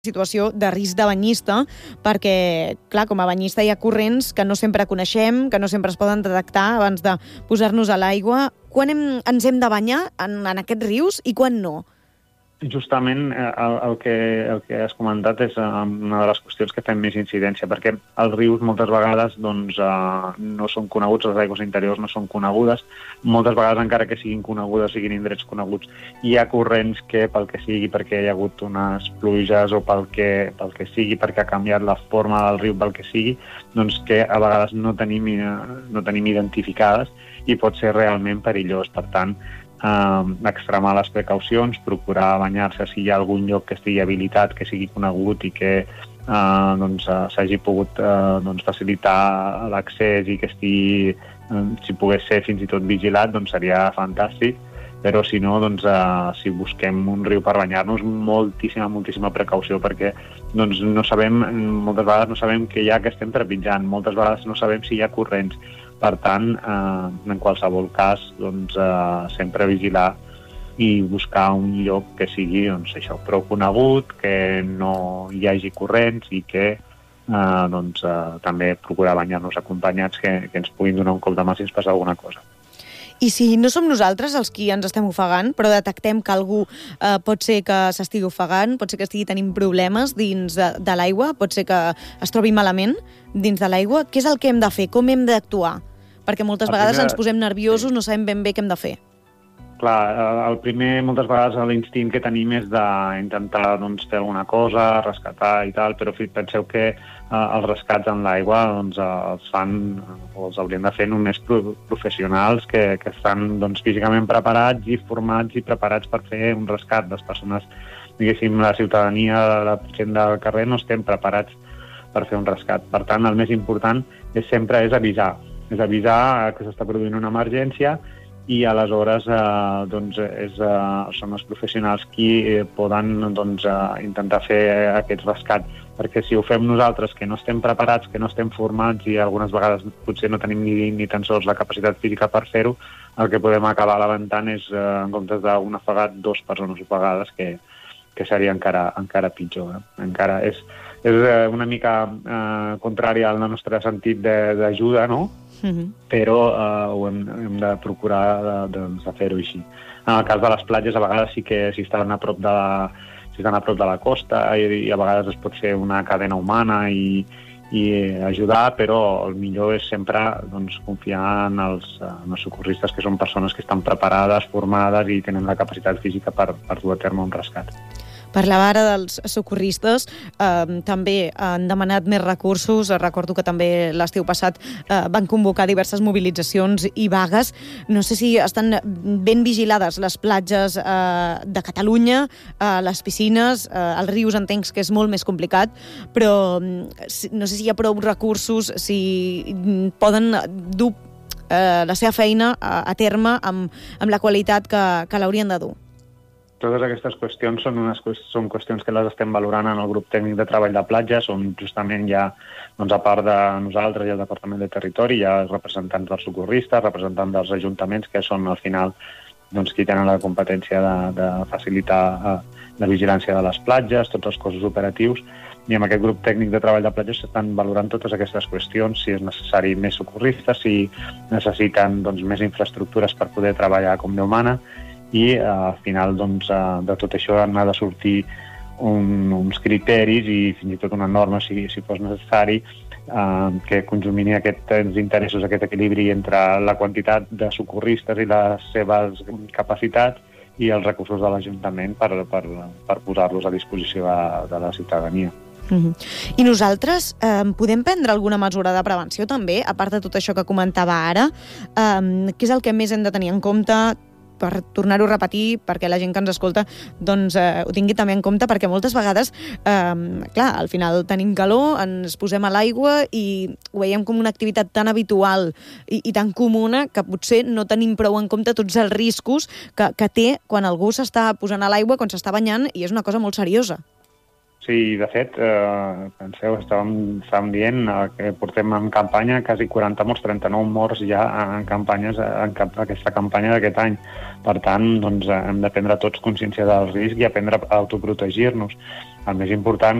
situació de risc de banyista, perquè, clar, com a banyista hi ha corrents que no sempre coneixem, que no sempre es poden detectar abans de posar-nos a l'aigua. Quan ens hem de banyar en aquests rius i quan no? Justament el que has comentat és una de les qüestions que fem més incidència, perquè els rius moltes vegades no són coneguts, les aigües interiors no són conegudes, moltes vegades encara que siguin conegudes, siguin indrets coneguts, hi ha corrents que pel que sigui, perquè hi ha hagut unes pluges o pel que sigui, perquè ha canviat la forma del riu, pel que sigui, doncs que a vegades no tenim identificades i pot ser realment perillós. Per tant, extremar les precaucions, procurar banyar-se si hi ha algun lloc que estigui habilitat, que sigui conegut i que s'hagi pogut facilitar l'accés i que estigui, si pogués ser fins i tot vigilat, doncs seria fantàstic, però si no, si busquem un riu per banyar-nos, moltíssima precaució, perquè no sabem, moltes vegades no sabem què hi ha que estem trepitjant, moltes vegades no sabem si hi ha corrents. Per tant, en qualsevol cas, sempre vigilar i buscar un lloc que sigui prou conegut, que no hi hagi corrents i que també procurar banyar-nos acompanyats que ens puguin donar un cop de mà si ens passa alguna cosa. I si no som nosaltres els qui ens estem ofegant, però detectem que algú pot ser que s'estigui ofegant, pot ser que estigui tenint problemes dins de l'aigua, pot ser que es trobi malament dins de l'aigua, què és el que hem de fer? Com hem d'actuar? Perquè moltes vegades ens posem nerviosos, no sabem ben bé què hem de fer. Clar, moltes vegades l'instint que tenim és d'intentar fer alguna cosa, rescatar i tal, però penseu que els rescats en l'aigua els fan o els haurien de fer només professionals que estan físicament preparats i formats i preparats per fer un rescat. Les persones, diguéssim, la ciutadania, la gent del carrer no estem preparats per fer un rescat. Per tant, el més important sempre és avisar que s'està produint una emergència i aleshores són els professionals qui poden intentar fer aquest rescat, perquè si ho fem nosaltres, que no estem preparats, que no estem formats i algunes vegades potser no tenim ni tan sols la capacitat física per fer-ho, el que podem acabar lamentant és, en comptes d'un ofegat, 2 persones ofegades, que seria encara pitjor. Encara és una mica contrària al nostre sentit d'ajuda, no? Però hem de procurar de fer-ho així. En el cas de les platges, a vegades sí que si estan a prop de la costa i a vegades es pot fer una cadena humana i ajudar, però el millor és sempre confiar en els socorristes, que són persones que estan preparades, formades i tenen la capacitat física per dur a terme un rescat. Parlava ara dels socorristes, també han demanat més recursos. Recordo que també l'estiu passat van convocar diverses mobilitzacions i vagues. No sé si estan ben vigilades les platges de Catalunya, les piscines, els rius entenc que és molt més complicat, però no sé si hi ha prou recursos, si poden dur la seva feina a terme amb la qualitat que l'haurien de dur. Totes aquestes qüestions són qüestions que les estem valorant en el grup tècnic de treball de platges, on justament hi ha, a part de nosaltres i el Departament de Territori, hi ha representants dels socorristes, representants dels ajuntaments, que són al final qui tenen la competència de facilitar la vigilància de les platges, tots els cossos operatius, i amb aquest grup tècnic de treball de platges s'estan valorant totes aquestes qüestions, si és necessari més socorristes, si necessiten més infraestructures per poder treballar com Déu mana, i al final de tot això han de sortir uns criteris i fins i tot una norma, si fos necessari, que conjumini aquests interessos, aquest equilibri entre la quantitat de socorristes i les seves capacitats i els recursos de l'Ajuntament per posar-los a disposició de la ciutadania. I nosaltres podem prendre alguna mesura de prevenció també, a part de tot això que comentava ara? Què és el que més hem de tenir en compte per tornar-ho a repetir, perquè la gent que ens escolta ho tingui també en compte, perquè moltes vegades, clar, al final tenim calor, ens posem a l'aigua i ho veiem com una activitat tan habitual i tan comuna que potser no tenim prou en compte tots els riscos que té quan algú s'està posant a l'aigua, quan s'està banyant, i és una cosa molt seriosa. Sí, de fet, penseu, estàvem dient que portem en campanya quasi 40 morts, 39 morts ja en aquesta campanya d'aquest any. Per tant, hem de prendre tots consciència del risc i aprendre a autoprotegir-nos. el més important